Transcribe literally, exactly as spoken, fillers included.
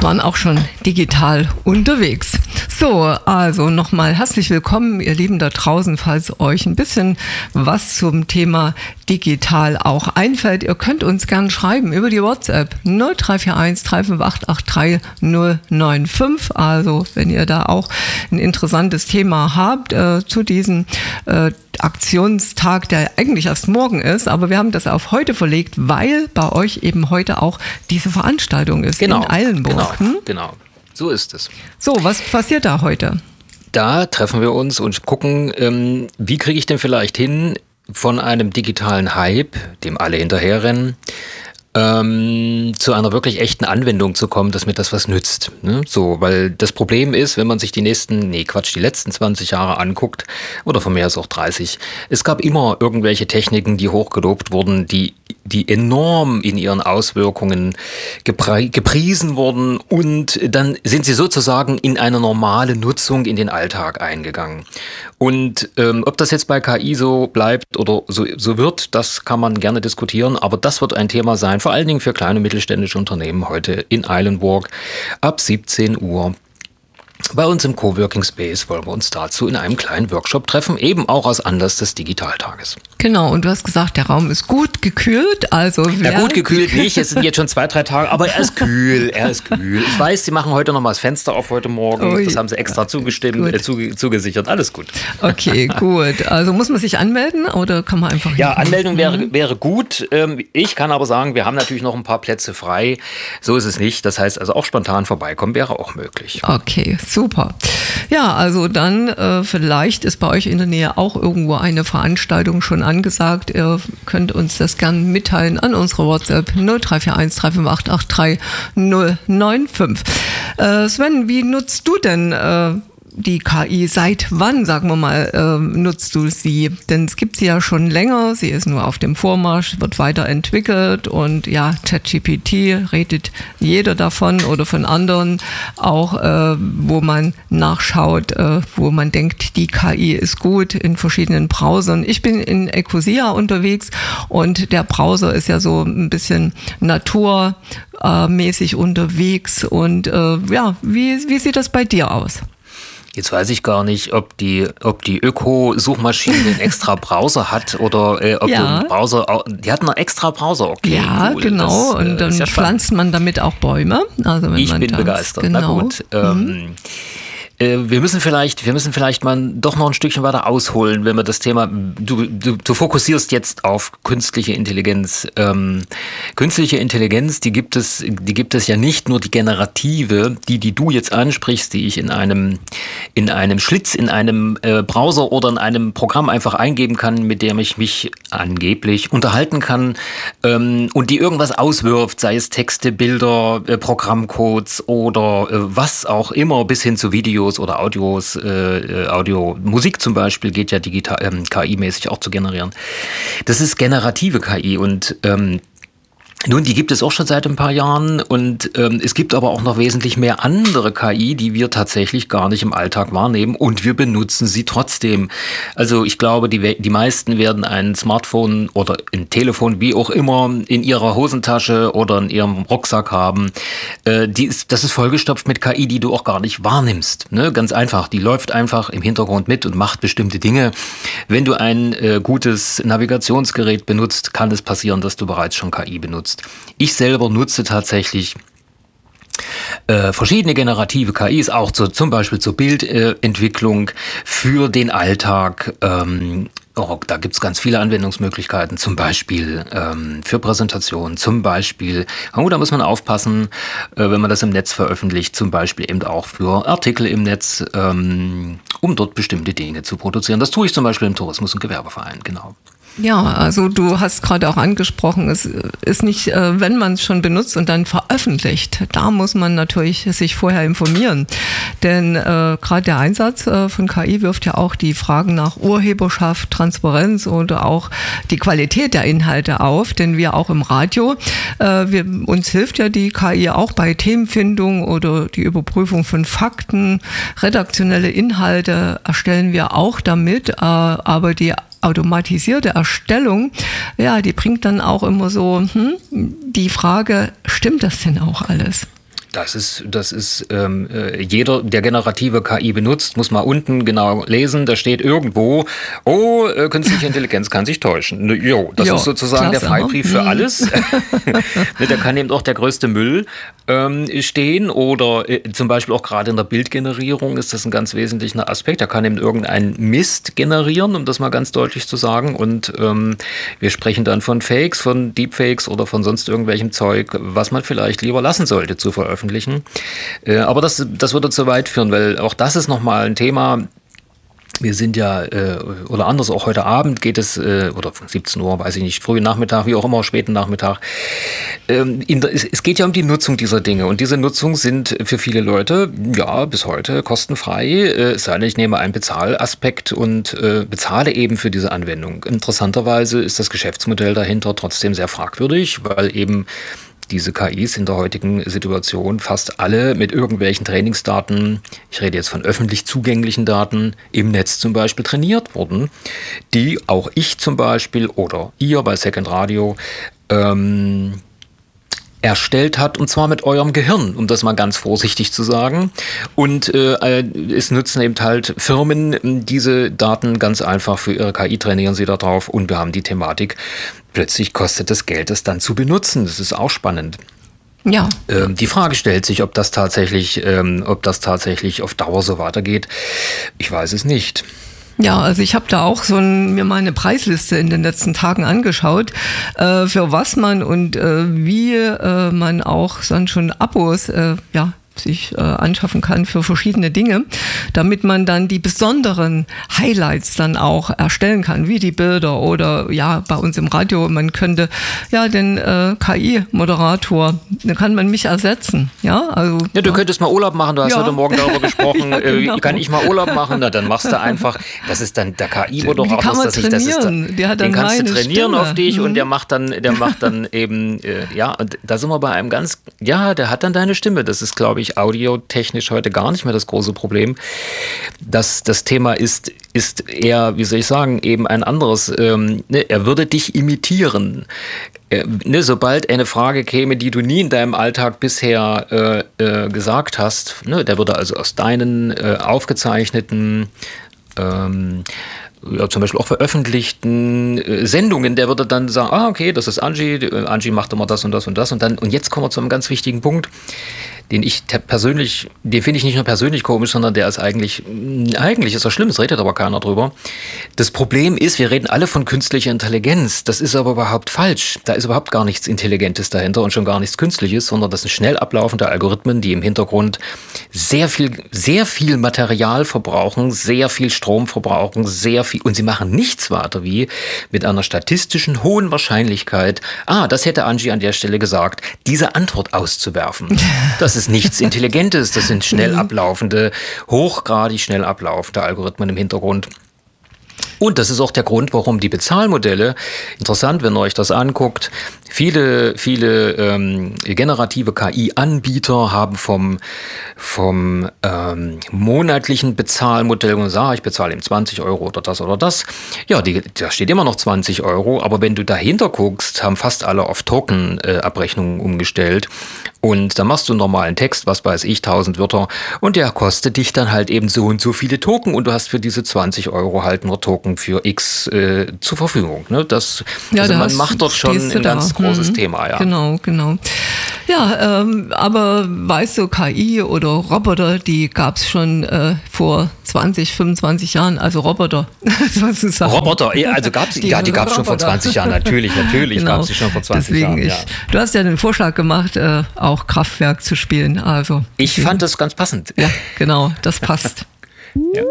waren auch schon digital unterwegs. So, also nochmal herzlich willkommen, ihr Lieben da draußen, falls euch ein bisschen was zum Thema digital auch einfällt. Ihr könnt uns gern schreiben über die WhatsApp null drei vier eins drei fünf acht acht drei null neun fünf. Also wenn ihr da auch ein interessantes Thema habt äh, zu diesem äh, Aktionstag, der eigentlich erst morgen ist, aber wir haben das auf heute verlegt, weil bei euch eben heute auch diese Veranstaltung ist genau, in Eilenburg. Genau, hm? genau, so ist es. So, was passiert da heute? Da treffen wir uns und gucken, ähm, wie kriege ich denn vielleicht hin, von einem digitalen Hype, dem alle hinterherrennen, ähm, zu einer wirklich echten Anwendung zu kommen, dass mir das was nützt. Ne? So, weil das Problem ist, wenn man sich die nächsten, nee Quatsch, die letzten zwanzig Jahre anguckt, oder von mir aus auch dreißig, es gab immer irgendwelche Techniken, die hochgelobt wurden, die die enorm in ihren Auswirkungen gepre- gepriesen wurden und dann sind sie sozusagen in eine normale Nutzung in den Alltag eingegangen. Und ähm, ob das jetzt bei K I so bleibt oder so, so wird, das kann man gerne diskutieren, aber das wird ein Thema sein, vor allen Dingen für kleine und mittelständische Unternehmen heute in Eilenburg ab siebzehn Uhr. Bei uns im Coworking Space wollen wir uns dazu in einem kleinen Workshop treffen, eben auch aus Anlass des Digitaltages. Genau, und du hast gesagt, der Raum ist gut gekühlt, also... Ja gut, gekühlt nicht, es sind jetzt schon zwei, drei Tage, aber er ist kühl, er ist kühl. Ich weiß, sie machen heute noch mal das Fenster auf heute Morgen, Ui. Das haben sie extra zugestimmt, äh, zuge- zugesichert, alles gut. Okay, gut, also muss man sich anmelden oder kann man einfach... Ja, Anmeldung wäre, wäre gut, ich kann aber sagen, wir haben natürlich noch ein paar Plätze frei, so ist es nicht, das heißt also auch spontan vorbeikommen wäre auch möglich. Okay, super. Ja, also dann äh, vielleicht ist bei euch in der Nähe auch irgendwo eine Veranstaltung schon angesagt. Ihr könnt uns das gerne mitteilen an unsere WhatsApp null drei vier eins drei fünf acht acht drei null neun fünf. Äh, Sven, wie nutzt du denn äh, die K I? Seit wann, sagen wir mal, äh, nutzt du sie? Denn es gibt sie ja schon länger, sie ist nur auf dem Vormarsch, wird weiterentwickelt und ja, ChatGPT redet jeder davon oder von anderen, auch äh, wo man nachschaut, äh, wo man denkt, die K I ist gut in verschiedenen Browsern. Ich bin in Ecosia unterwegs und der Browser ist ja so ein bisschen naturmäßig unterwegs und äh, ja, wie, wie sieht das bei dir aus? Jetzt weiß ich gar nicht, ob die, ob die Öko-Suchmaschine einen extra Browser hat oder äh, ob ja. du einen Browser, die hat einen extra Browser, okay. Ja, cool. genau. Das, und dann ja pflanzt man damit auch Bäume. Also wenn ich man bin tanzt. begeistert. Genau. Na gut. Ähm, mhm. Wir müssen vielleicht, wir müssen vielleicht mal doch noch ein Stückchen weiter ausholen, wenn wir das Thema, du, du, du fokussierst jetzt auf künstliche Intelligenz. Ähm, künstliche Intelligenz, die gibt es, die gibt es ja nicht nur die generative, die, die du jetzt ansprichst, die ich in einem, in einem Schlitz, in einem äh, Browser oder in einem Programm einfach eingeben kann, mit dem ich mich angeblich unterhalten kann ähm, und die irgendwas auswirft, sei es Texte, Bilder, äh, Programmcodes oder äh, was auch immer, bis hin zu Videos oder Audios, äh, Audio, Musik zum Beispiel geht ja digital, ähm, K I-mäßig auch zu generieren. Das ist generative K I und ähm, nun, die gibt es auch schon seit ein paar Jahren und ähm, es gibt aber auch noch wesentlich mehr andere K I, die wir tatsächlich gar nicht im Alltag wahrnehmen und wir benutzen sie trotzdem. Also ich glaube, die, die meisten werden ein Smartphone oder ein Telefon, wie auch immer, in ihrer Hosentasche oder in ihrem Rucksack haben. Äh, die ist, das ist vollgestopft mit K I, die du auch gar nicht wahrnimmst. Ne? Ganz einfach, die läuft einfach im Hintergrund mit und macht bestimmte Dinge. Wenn du ein äh, gutes Navigationsgerät benutzt, kann es passieren, dass du bereits schon K I benutzt. Ich selber nutze tatsächlich äh, verschiedene generative K Is, auch zu, zum Beispiel zur Bildentwicklung äh, für den Alltag. Ähm, oh, da gibt es ganz viele Anwendungsmöglichkeiten, zum Beispiel ähm, für Präsentationen, zum Beispiel, oh, da muss man aufpassen, äh, wenn man das im Netz veröffentlicht, zum Beispiel eben auch für Artikel im Netz, ähm, um dort bestimmte Dinge zu produzieren. Das tue ich zum Beispiel im Tourismus- und Gewerbeverein, genau. Ja, also du hast gerade auch angesprochen, es ist nicht, wenn man es schon benutzt und dann veröffentlicht, da muss man natürlich sich vorher informieren. Denn äh, gerade der Einsatz äh, von K I wirft ja auch die Fragen nach Urheberschaft, Transparenz oder auch die Qualität der Inhalte auf. Denn wir auch im Radio, äh, wir, uns hilft ja die K I auch bei Themenfindung oder die Überprüfung von Fakten. Redaktionelle Inhalte erstellen wir auch damit, äh, aber die automatisierte Erstellung, ja, die bringt dann auch immer so hm, die Frage, stimmt das denn auch alles? Das ist, das ist ähm, jeder, der generative K I benutzt, muss mal unten genau lesen, da steht irgendwo, oh, äh, künstliche Intelligenz kann sich täuschen. Jo, das jo, ist sozusagen klasse, der Freibrief für alles. Da kann eben auch der größte Müll ähm, stehen oder äh, zum Beispiel auch gerade in der Bildgenerierung ist das ein ganz wesentlicher Aspekt. Da kann eben irgendein Mist generieren, um das mal ganz deutlich zu sagen. Und ähm, wir sprechen dann von Fakes, von Deepfakes oder von sonst irgendwelchem Zeug, was man vielleicht lieber lassen sollte zu veröffentlichen. Äh, aber das, das würde zu weit führen, weil auch das ist nochmal ein Thema. Wir sind ja, äh, oder anders, auch heute Abend geht es, äh, oder siebzehn Uhr, weiß ich nicht, frühen Nachmittag, wie auch immer, späten Nachmittag. Ähm, in der, es, es geht ja um die Nutzung dieser Dinge. Und diese Nutzung sind für viele Leute, ja, bis heute kostenfrei. Äh, es sei denn, ich nehme einen Bezahlaspekt und äh, bezahle eben für diese Anwendung. Interessanterweise ist das Geschäftsmodell dahinter trotzdem sehr fragwürdig, weil eben diese K Is in der heutigen Situation fast alle mit irgendwelchen Trainingsdaten, ich rede jetzt von öffentlich zugänglichen Daten, im Netz zum Beispiel trainiert wurden, die auch ich zum Beispiel oder ihr bei Second Radio ähm, erstellt hat, und zwar mit eurem Gehirn, um das mal ganz vorsichtig zu sagen. Und äh, es nutzen eben halt Firmen diese Daten ganz einfach für ihre K I, trainieren sie da drauf, und wir haben die Thematik, plötzlich kostet das Geld, es dann zu benutzen. Das ist auch spannend. Ja. Ähm, die Frage stellt sich, ob das tatsächlich, ähm, ob das tatsächlich auf Dauer so weitergeht. Ich weiß es nicht. Ja, also ich habe da auch so ein, mir mal eine Preisliste in den letzten Tagen angeschaut, äh, für was man und äh, wie äh, man auch dann schon Abos äh, ja, sich äh, anschaffen kann für verschiedene Dinge, damit man dann die besonderen Highlights dann auch erstellen kann, wie die Bilder oder ja, bei uns im Radio, man könnte ja den äh, K I-Moderator, dann kann man mich ersetzen. Ja, also, ja, du ja. könntest mal Urlaub machen, du hast ja. heute Morgen darüber gesprochen, ja, genau. äh, kann ich mal Urlaub machen? Na, dann machst du einfach, das ist dann der K I-Moderator, das, das ist dann, der hat dann den kannst du trainieren Stimme. auf dich, mhm. und der macht dann, der macht dann eben, äh, ja, und da sind wir bei einem ganz, ja, der hat dann deine Stimme, das ist, glaube ich, audiotechnisch heute gar nicht mehr das große Problem. Das, das Thema ist, ist eher, wie soll ich sagen, eben ein anderes. Ähm, ne, er würde dich imitieren. Äh, ne, sobald eine Frage käme, die du nie in deinem Alltag bisher äh, äh, gesagt hast, ne, der würde also aus deinen äh, aufgezeichneten ähm, ja, zum Beispiel auch veröffentlichten äh, Sendungen, der würde dann sagen, ah, okay, das ist Angie, äh, Angie macht immer das und das und das, und dann, und jetzt kommen wir zu einem ganz wichtigen Punkt, den ich persönlich, den finde ich nicht nur persönlich komisch, sondern der ist eigentlich, eigentlich ist das schlimm, es redet aber keiner drüber. Das Problem ist, wir reden alle von künstlicher Intelligenz, das ist aber überhaupt falsch. Da ist überhaupt gar nichts Intelligentes dahinter und schon gar nichts Künstliches, sondern das sind schnell ablaufende Algorithmen, die im Hintergrund sehr viel, sehr viel Material verbrauchen, sehr viel Strom verbrauchen, sehr viel, und sie machen nichts weiter wie mit einer statistischen hohen Wahrscheinlichkeit, ah, das hätte Angie an der Stelle gesagt, diese Antwort auszuwerfen. Das ist nichts Intelligentes, das sind schnell ablaufende, hochgradig schnell ablaufende Algorithmen im Hintergrund. Und das ist auch der Grund, warum die Bezahlmodelle, interessant, wenn ihr euch das anguckt, viele, viele ähm, generative K I-Anbieter haben vom, vom ähm, monatlichen Bezahlmodell gesagt, ich bezahle ihm zwanzig Euro oder das oder das. Ja, die, da steht immer noch zwanzig Euro, aber wenn du dahinter guckst, haben fast alle auf Token-Abrechnungen äh, umgestellt. Und da machst du einen normalen Text, was weiß ich, tausend Wörter, und der kostet dich dann halt eben so und so viele Token, und du hast für diese zwanzig Euro halt nur Token für X äh, zur Verfügung. Ne? Das, ja, also da man hast, macht dort schon ein da. ganz großes hm. Thema. Ja. Genau, genau. Ja, ähm, aber weißt du, K I oder Roboter, die gab es schon äh, vor zwanzig, fünfundzwanzig Jahren, also Roboter sozusagen. Roboter, also gab's, die, ja, die gab es schon vor zwanzig Jahren, natürlich, natürlich genau. gab es sie schon vor zwanzig Deswegen Jahren. Ich, ja. Du hast ja den Vorschlag gemacht, äh, auch Kraftwerk zu spielen. Also ich fand das ganz passend. Ja, genau, das passt. Ja.